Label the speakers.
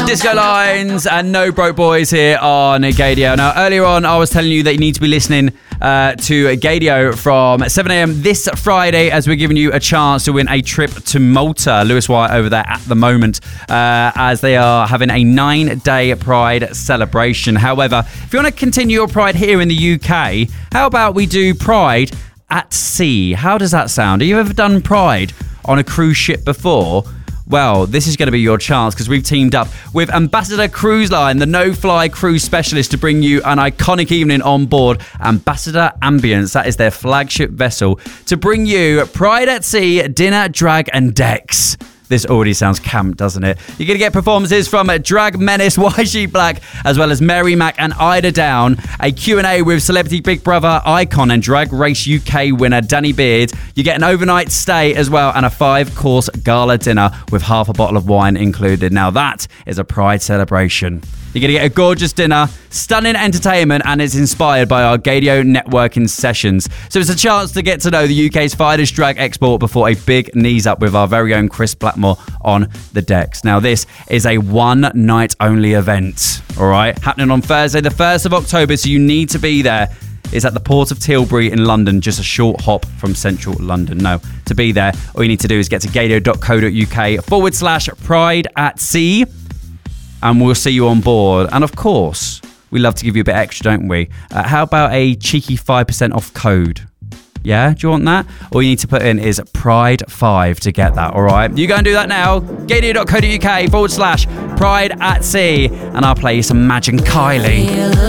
Speaker 1: Disco Lines and No Broke Boys here on Gaydio. Now, earlier on, I was telling you that you need to be listening to Gaydio from 7 a.m. this Friday, as we're giving you a chance to win a trip to Malta. Lewis White over there at the moment, as they are having a 9-day Pride celebration. However, if you want to continue your Pride here in the UK, how about we do Pride at sea? How does that sound? Have you ever done Pride on a cruise ship before? Well, this is going to be your chance, because we've teamed up with Ambassador Cruise Line, the no-fly cruise specialist, to bring you an iconic evening on board Ambassador Ambience. That is their flagship vessel, to bring you Pride at Sea, dinner, drag and decks. This already sounds camp, doesn't it? You're going to get performances from Drag Menace, YG Black, as well as Mary Mac and Ida Down. A Q&A with Celebrity Big Brother icon and Drag Race UK winner Danny Beard. You get an overnight stay as well, and a 5-course gala dinner with half a bottle of wine included. Now that is a Pride celebration. You're going to get a gorgeous dinner, stunning entertainment, and it's inspired by our Gaydio networking sessions. So it's a chance to get to know the UK's finest drag export before a big knees up with our very own Chris Blackmore on the decks. Now, this is a one-night-only event, all right? Happening on Thursday, the 1st of October, so you need to be there. It's at the Port of Tilbury in London, just a short hop from central London. No, to be there, all you need to do is get to gaydio.co.uk/Pride at Sea. And we'll see you on board. And of course, we love to give you a bit extra, don't we? How about a cheeky 5% off code? Yeah, do you want that? All you need to put in is Pride5 to get that, all right? You go and do that now. Gaydio.co.uk/Pride at Sea. And I'll play you some Madge and Kylie.